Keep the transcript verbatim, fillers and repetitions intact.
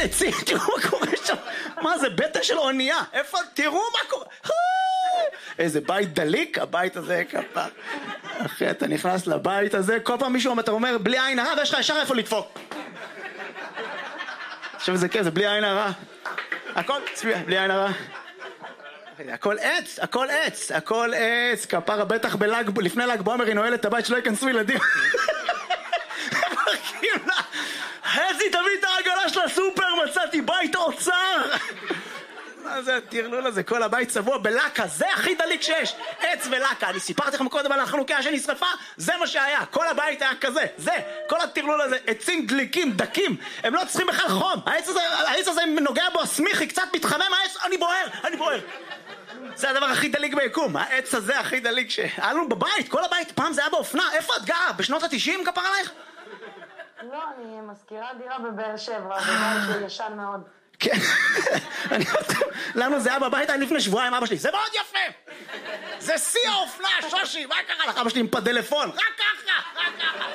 עצים, תראו מה קורה שם. מה זה, בטן של אונייה. איפה, תראו מה קורה. איזה בית דליק, הבית הזה כפה. אחי, אתה נכנס לבית הזה, כל פעם מישהו אתה אומר, בלי עין הרע, ויש לך ישר איפה לדפוק. עכשיו זה כיף, זה בלי עין הרע. הכל, צביע, בלי עין הרע. הכל עץ, הכל עץ, הכל עץ. כפרה בטח בלג, לפני לג בעומר היא נועלת את הבית שלא ייכנסו ילדים. חזי, תביא את העגלה של הסופר, מצאתי בית אוצר. מה זה הטרלול הזה? כל הבית צבוע בלקה, זה הכי דליק שיש. עץ ולקה, אני סיפרתי לכם קודם על החנוכיה שנשרפה, זה מה שהיה, כל הבית היה כזה, זה, כל הטרלול הזה, עצים דליקים, דקים, הם לא צריכים בכלל חום, העץ הזה, העץ הזה נוגע בו, הסמיכי, קצת מתחמם, העץ, אני בוער, אני בוער. זה הדבר הכי דליק ביקום, העץ הזה הכי דליק שהיה לנו בבית, כל הבית, פעם זה היה באופנה, איפה את גרה? בשנות ה-תשעים כפר עלייך? לא, אני מזכירה דירה בבאר שבע, בבית שהוא ישן מאוד. כן, לנו זה היה בבית לפני שבועיים, אבא שלי, זה מאוד יפה, זה שיא האופנה, שושי, מה קרה לך? אבא שלי עם פדלפון, רק